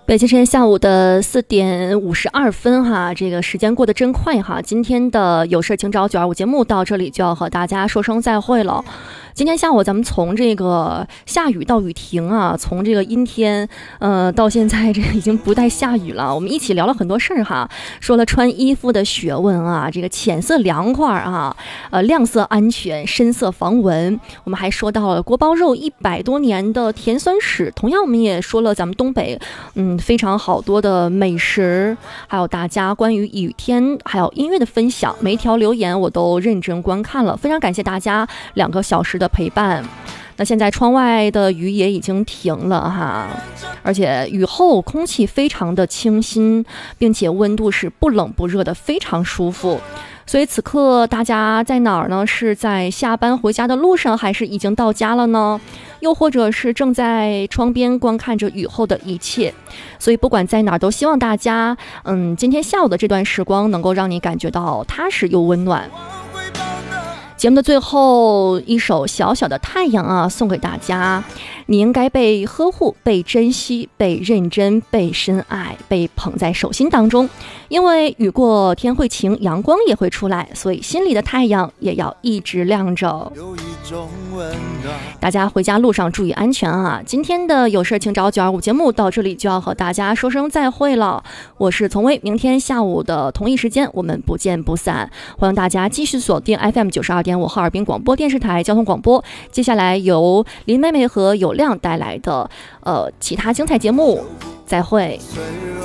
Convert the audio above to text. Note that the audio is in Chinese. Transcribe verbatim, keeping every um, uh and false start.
北京时间下午的四点五十二分哈，这个时间过得真快哈。今天的有事请找九二五节目到这里就要和大家说声再会了。今天下午咱们从这个下雨到雨停啊，从这个阴天呃到现在这个已经不带下雨了，我们一起聊了很多事儿哈，说了穿衣服的学问啊，这个浅色凉快啊，呃亮色安全，深色防蚊。我们还说到了锅包肉一百多年的甜酸史，同样我们也说了咱们东北嗯非常好多的美食，还有大家关于雨天还有音乐的分享，每一条留言我都认真观看了，非常感谢大家两个小时的陪伴。那现在窗外的雨也已经停了哈，而且雨后空气非常的清新，并且温度是不冷不热的，非常舒服。所以此刻大家在哪儿呢？是在下班回家的路上，还是已经到家了呢？又或者是正在窗边观看着雨后的一切？所以不管在哪儿，都希望大家嗯，今天下午的这段时光能够让你感觉到踏实又温暖。节目的最后一首小小的太阳啊，送给大家。你应该被呵护，被珍惜，被认真，被深爱，被捧在手心当中。因为雨过天会晴，阳光也会出来，所以心里的太阳也要一直亮着。大家回家路上注意安全啊！今天的有事请找九二五节目到这里就要和大家说声再会了。我是从薇，明天下午的同一时间我们不见不散。欢迎大家继续锁定 F M 九十二点五哈尔滨广播电视台交通广播。接下来由林妹妹和有亮带来的呃其他精彩节目，再会。